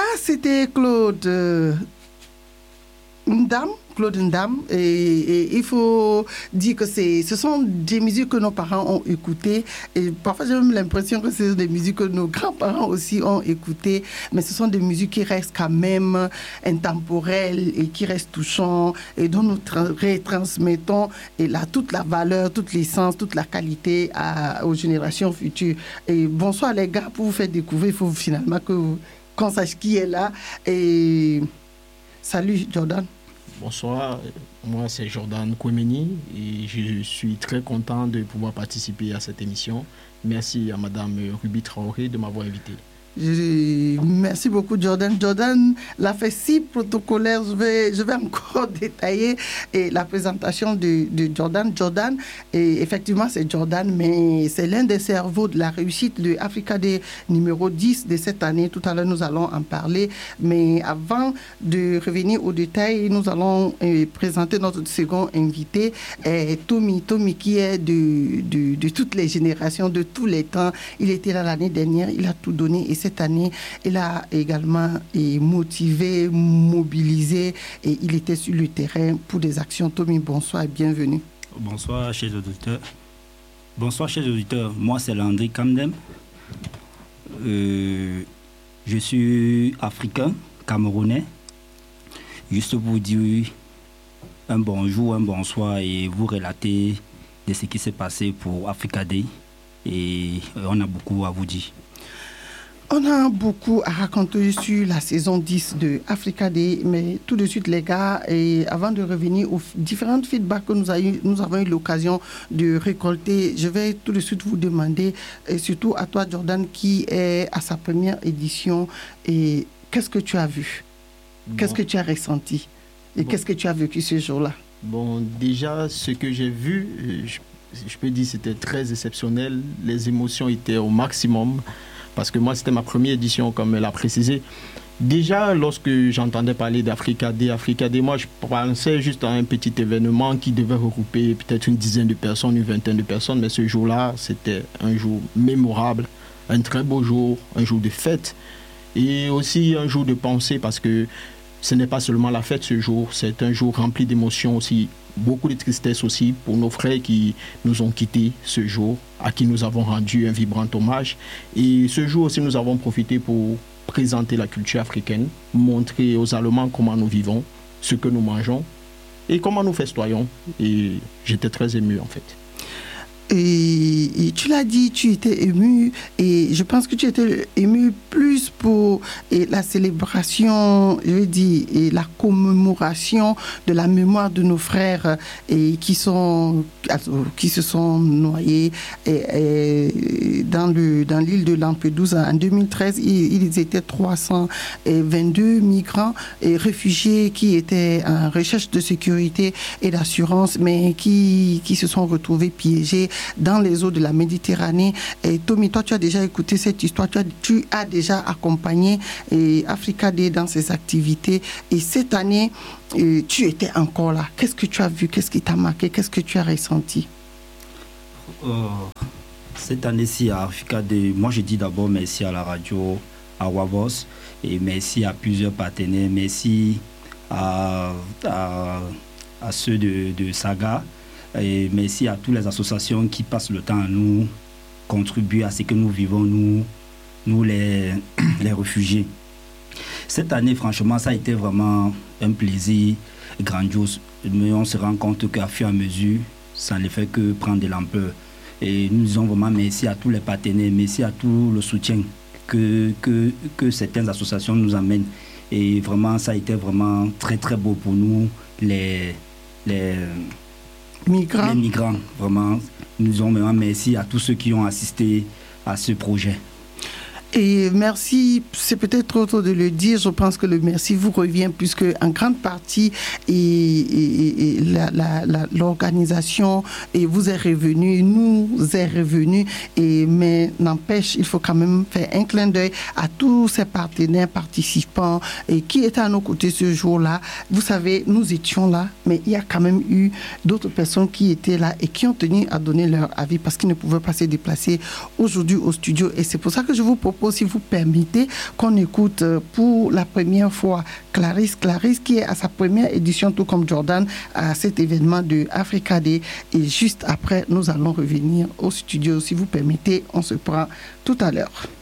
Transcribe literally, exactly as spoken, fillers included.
c'était Claude euh, Ndam. Claude Ndam, et, et il faut dire que c'est, ce sont des musiques que nos parents ont écoutées, et parfois j'ai même l'impression que ce sont des musiques que nos grands-parents aussi ont écoutées, mais ce sont des musiques qui restent quand même intemporelles et qui restent touchantes, et dont nous tra- retransmettons et là, toute la valeur, toute l'essence, toute la qualité à, aux générations futures. Et bonsoir les gars, pour vous faire découvrir, il faut finalement que vous, qu'on sache qui est là. Et salut Jordan. Bonsoir, moi c'est Jordan Kwemeni et je suis très content de pouvoir participer à cette émission. Merci à Madame Ruby Traoré de m'avoir invité. Je, merci beaucoup Jordan. Jordan l'a fait si protocolaire, je vais, je vais encore détailler et la présentation de, de Jordan. Jordan, et effectivement c'est Jordan, mais c'est l'un des cerveaux de la réussite de Africa Day numéro dix de cette année. Tout à l'heure nous allons en parler, mais avant de revenir au détail, nous allons euh, présenter notre second invité, euh, Tommy, Tommy qui est de, de, de toutes les générations, de tous les temps. Il était là l'année dernière, il a tout donné et cette année, il a également et motivé, mobilisé et il était sur le terrain pour des actions. Tommy, bonsoir et bienvenue. Bonsoir, chers auditeurs. Bonsoir, chers auditeurs. Moi, c'est Landry Kamdem. Euh, je suis africain, camerounais. Juste pour vous dire un bonjour, un bonsoir et vous relater de ce qui s'est passé pour Africa Day. Et on a beaucoup à vous dire. On a beaucoup à raconter sur la saison dix de Africa Day, mais tout de suite les gars, et avant de revenir aux différents feedbacks que nous, a eu, nous avons eu l'occasion de récolter, je vais tout de suite vous demander, et surtout à toi Jordan qui est à sa première édition, et qu'est-ce que tu as vu? Bon. Qu'est-ce que tu as ressenti? Et bon. Qu'est-ce que tu as vécu ce jour-là? Bon, déjà, ce que j'ai vu, je, je peux dire c'était très exceptionnel, les émotions étaient au maximum. Parce que moi, c'était ma première édition, comme elle a précisé. Déjà, lorsque j'entendais parler d'Africa Day, Africa Day, moi, je pensais juste à un petit événement qui devait regrouper peut-être une dizaine de personnes, une vingtaine de personnes. Mais ce jour-là, c'était un jour mémorable, un très beau jour, un jour de fête. Et aussi un jour de pensée, parce que ce n'est pas seulement la fête ce jour, c'est un jour rempli d'émotions aussi. Beaucoup de tristesse aussi pour nos frères qui nous ont quittés ce jour, à qui nous avons rendu un vibrant hommage. Et ce jour aussi, nous avons profité pour présenter la culture africaine, montrer aux Allemands comment nous vivons, ce que nous mangeons et comment nous festoyons. Et j'étais très ému en fait. Et, et tu l'as dit, tu étais ému et je pense que tu étais ému plus pour et la célébration, je veux dire, et la commémoration de la mémoire de nos frères et qui sont qui se sont noyés et, et dans le dans l'île de Lampedusa en deux mille treize. Ils, ils étaient trois cent vingt-deux migrants et réfugiés qui étaient en recherche de sécurité et d'assurance, mais qui qui se sont retrouvés piégés dans les eaux de la Méditerranée. Et Tommy, toi, tu as déjà écouté cette histoire, tu as, tu as déjà accompagné et Africa Day dans ses activités. Et cette année, et tu étais encore là. Qu'est-ce que tu as vu? Qu'est-ce qui t'a marqué? Qu'est-ce que tu as ressenti? euh, Cette année-ci, à Africa Day, moi, je dis d'abord merci à la radio, à Wavos, et merci à plusieurs partenaires. Merci à, à, à ceux de, de Saga. Et merci à toutes les associations qui passent le temps à nous contribuer à ce que nous vivons, nous, nous les, les réfugiés. Cette année, franchement, ça a été vraiment un plaisir grandiose. Mais on se rend compte qu'à fur et à mesure, ça ne fait que prendre de l'ampleur. Et nous disons vraiment merci à tous les partenaires, merci à tout le soutien que, que, que certaines associations nous amènent. Et vraiment, ça a été vraiment très, très beau pour nous, les... les Migrants. Les migrants, vraiment, nous disons vraiment merci à tous ceux qui ont assisté à ce projet. Et merci, c'est peut-être trop tôt de le dire, je pense que le merci vous revient puisque en grande partie et, et, et la, la, la, l'organisation et vous est revenu, nous est revenu, et, mais n'empêche, il faut quand même faire un clin d'œil à tous ces partenaires participants et qui étaient à nos côtés ce jour-là. Vous savez, nous étions là, mais il y a quand même eu d'autres personnes qui étaient là et qui ont tenu à donner leur avis parce qu'ils ne pouvaient pas se déplacer aujourd'hui au studio. Et c'est pour ça que je vous propose propose, si vous permettez, qu'on écoute pour la première fois Clarisse. Clarisse qui est à sa première édition, tout comme Jordan, à cet événement de Africa Day. Et juste après, nous allons revenir au studio. Si vous permettez, on se prend tout à l'heure.